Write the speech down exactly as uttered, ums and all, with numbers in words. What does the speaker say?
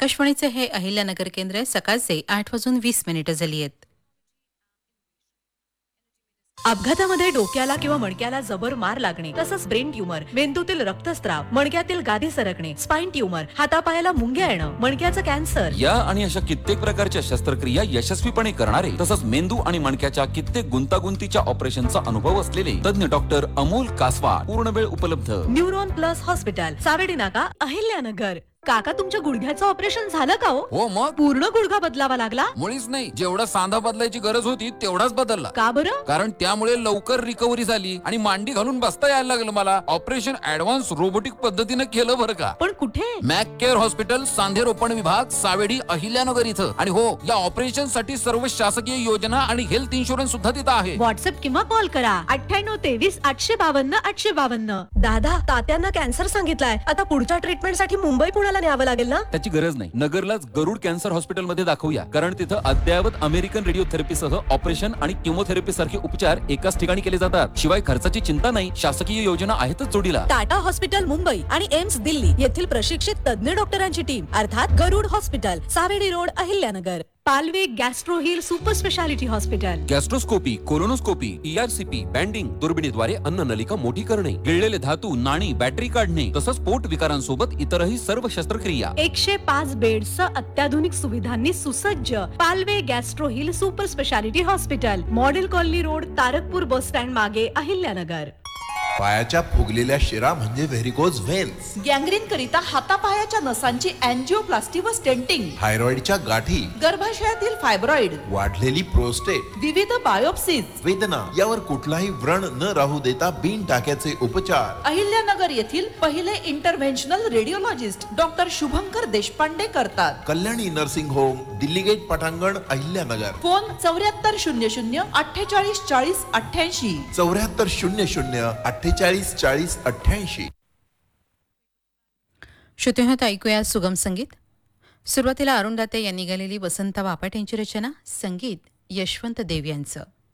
आकाशवाणीचे हे अहिल्यानगर केंद्र सकाळचे आठ वाजून वीस मिनिटं झाली आहेत. अपघातामध्ये डोक्याला किंवा मणक्याला जबर मार लागणे, तसंच ब्रेन ट्यूमर, मेंदूतील रक्तस्राव, मणक्यातील गादी सरकणे, स्पाइन ट्यूमर, हातापायाला मुंग्या येणं, मणक्याचं कॅन्सर या आणि अशा कित्येक प्रकारच्या शस्त्रक्रिया यशस्वीपणे करणारे तसंच मेंदू आणि मणक्याच्या कित्येक गुंतागुंतीच्या ऑपरेशनचा अनुभव असलेले तज्ञ डॉक्टर अमोल कासवा पूर्ण वेळ उपलब्ध. न्यूरॉन प्लस हॉस्पिटल, सावेडी नाका, अहिल्यानगर. काका, तुमच्या गुडघ्याचं ऑपरेशन झालं का हो? हो मग पूर्ण गुडघा बदलावा लागला? मुळीच नाही, जेवढा सांधा बदलायची गरज होती तेवढाच बदलला. का बरं? कारण त्यामुळे लवकर रिकव्हरी झाली आणि मांडी घालून बसता यायला लागलं मला. ऑपरेशन ऍडव्हान्स रोबोटिक पद्धतीने केलं बरं का. पण कुठे? मॅक केअर हॉस्पिटल, सांधे रोपण विभाग, सावेडी, अहिल्यानगर इथं. आणि हो, या ऑपरेशन साठी सर्व शासकीय योजना आणि हेल्थ इन्शुरन्स सुद्धा तिथं आहे. व्हॉट्सअप किंवा कॉल करा अठ्ठ्याण्णव तेवीस आठशे बावन्न आठशे बावन्न. दादा, तात्यांना कॅन्सर सांगितलाय. आता पुढच्या ट्रीटमेंट साठी मुंबई पुण्याला न्यावं लागेल ना? त्याची गरज नाही. नगरलाच गरुड कॅन्सर हॉस्पिटल मध्ये दाखवूया, कारण तिथं अद्ययावत अमेरिकन रेडिओथेरपीसह ऑपरेशन आणि किमोथेरपी सारखे उपचार एकाच ठिकाणी केले जातात. शिवाय खर्चाची चिंता नाही. शासकीय योजना आहेतच जोडीला. टाटा हॉस्पिटल मुंबई आणि एम्स दिल्ली येथील प्रशिक्षित तज्ञ डॉक्टरांची टीम, अर्थात गरुड hospital, Savedi road, Ahilyanagar. Palve gastro hill super speciality hospital. गॅस्ट्रोस्कोपी, colonoscopy, ERCP, banding, दुर्बिणीद्वारे अन्न नलिका मोठी करणे, गिळलेले धातू, नाणी, बॅटरी काढणे, तसंच पोट विकारांसोबत इतरही सर्व शस्त्रक्रिया. एकशे पाच बेड्स अत्याधुनिक सुविधांनी सुसज्ज Palve gastro hill super speciality hospital, model colony road, Tarakpur bus stand मागे, अहिल्यानगर. पायाच्या फुगलेल्या शिरा म्हणजे व्हेरिकोज व्हेन्स. गँग्रीन करिता हातापायाच्या नसांची अँजिओप्लास्टी व स्टेंटिंग. थायरॉइडच्या गाठी, गर्भाशयातील फायब्रॉइड, वाढलेली प्रोस्टेट, विविध बायोप्सीज, वेदना यावर कुठलाही व्रण न राहू देता बिन टाक्याचे उपचार. अहिल्यानगर येथील पहिले इंटरव्हेन्शनल रेडिओलॉजिस्ट डॉक्टर शुभंकर देशपांडे करतात. Kalyani nursing home, Delhi gate, पटांगण, अहिल्यानगर. फोन चौऱ्याहत्तर शून्य शून्य अठ्ठेचाळीस चाळीस अठ्ठ्याऐंशी. चौऱ्याहत्तर शून्य शून्य अठ्ठेचाळीस चाळीस अठ्ठ्याऐंशी. श्रोतेहोत, ऐकूया सुगम संगीत. सुरुवातीला अरुण दाते यांनी गायलेली वसंत बापट यांची रचना, संगीत यशवंत देव यांचं.